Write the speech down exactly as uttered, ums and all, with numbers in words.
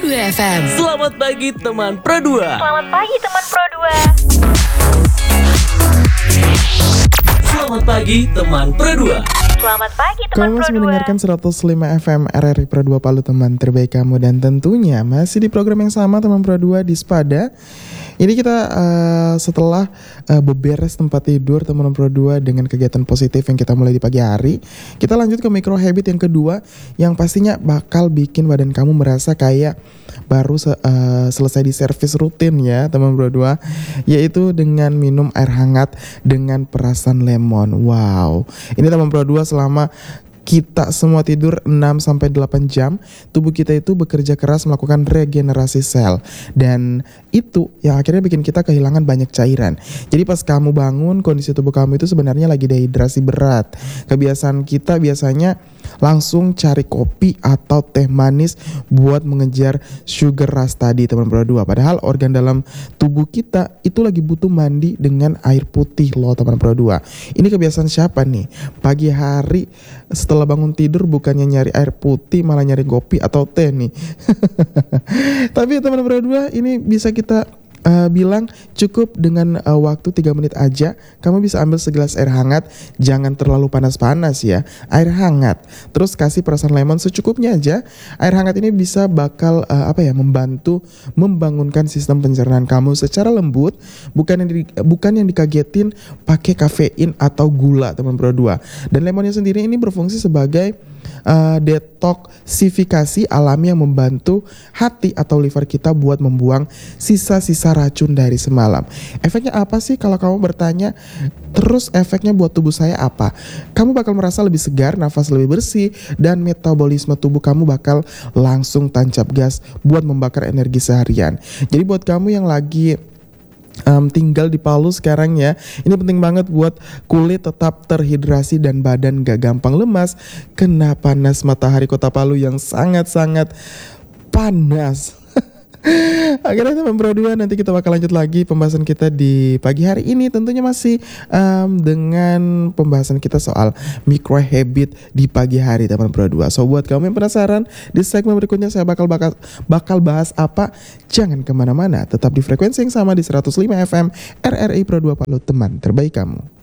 dua F M. Selamat pagi teman Pro dua. Selamat pagi teman Pro dua. Selamat pagi teman Pro dua. Selamat pagi teman Kamu Pro masih dua. mendengarkan seratus lima F M R R I Pro dua Palu, teman terbaik kamu. Dan tentunya masih di program yang sama teman Pro dua di Spada. Ini kita uh, setelah uh, beberes tempat tidur teman Pro dua dengan kegiatan positif yang kita mulai di pagi hari, kita lanjut ke micro habit yang kedua yang pastinya bakal bikin badan kamu merasa kayak baru se- uh, selesai di servis rutin ya teman Pro dua, yaitu dengan minum air hangat dengan perasan lemon. Wow, ini teman Pro dua selama kita semua tidur enam sampai delapan jam, tubuh kita itu bekerja keras melakukan regenerasi sel. Dan itu yang akhirnya bikin kita kehilangan banyak cairan. Jadi pas kamu bangun, kondisi tubuh kamu itu sebenarnya lagi dehidrasi berat. Kebiasaan kita biasanya langsung cari kopi atau teh manis buat mengejar sugar rush tadi teman Pro dua. Padahal organ dalam tubuh kita itu lagi butuh mandi dengan air putih loh teman Pro dua. Ini kebiasaan siapa nih? Pagi hari setelah bangun tidur bukannya nyari air putih malah nyari kopi atau teh nih. Tapi teman Pro dua, ini bisa kita uh, bilang cukup dengan uh, waktu tiga menit aja kamu bisa ambil segelas air hangat. Jangan terlalu panas-panas ya, air hangat. Terus kasih perasan lemon secukupnya aja. Air hangat ini bisa bakal uh, apa ya membantu membangunkan sistem pencernaan kamu secara lembut, bukan yang di, bukan yang dikagetin pakai kafein atau gula teman Pro dua. Dan lemonnya sendiri ini berfungsi sebagai uh, detoksifikasi alami yang membantu hati atau liver kita buat membuang sisa-sisa racun dari semalam. Efeknya apa sih kalau kamu bertanya? Terus efeknya buat tubuh saya apa? Kamu bakal merasa lebih segar, nafas lebih bersih, dan metabolisme tubuh kamu bakal langsung tancap gas buat membakar energi seharian. Jadi buat kamu yang lagi Um, tinggal di Palu sekarang ya, ini penting banget buat kulit tetap terhidrasi dan badan gak gampang lemas kena panas matahari kota Palu yang sangat-sangat panas. Akhirnya teman Pro dua, nanti kita bakal lanjut lagi pembahasan kita di pagi hari ini. Tentunya masih um, dengan pembahasan kita soal micro habit di pagi hari teman Pro dua. So buat kamu yang penasaran, di segmen berikutnya saya bakal bakal, bakal bahas apa, jangan kemana-mana, tetap di frekuensi yang sama di seratus lima F M R R I Pro dua Palu, teman terbaik kamu.